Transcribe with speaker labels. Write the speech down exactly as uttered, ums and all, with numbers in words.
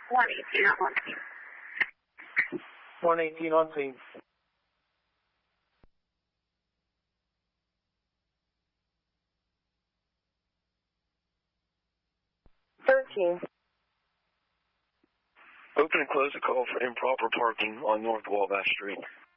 Speaker 1: one eighteen at one scene.
Speaker 2: one eighteen on scene.
Speaker 3: thirteen.
Speaker 4: Open and close the call for improper parking on North Wabash Street.